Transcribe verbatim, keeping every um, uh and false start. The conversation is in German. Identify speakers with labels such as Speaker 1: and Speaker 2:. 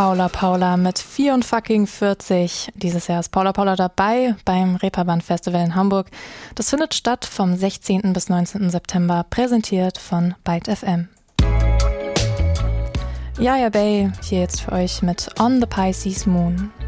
Speaker 1: Paula Paula mit vierundvierzig. Dieses Jahr ist Paula Paula dabei beim Reeperbahn Festival in Hamburg. Das findet statt vom sechzehnten bis neunzehnten September, präsentiert von Byte F M. Jaja Bay hier jetzt für euch mit On the Pisces Moon.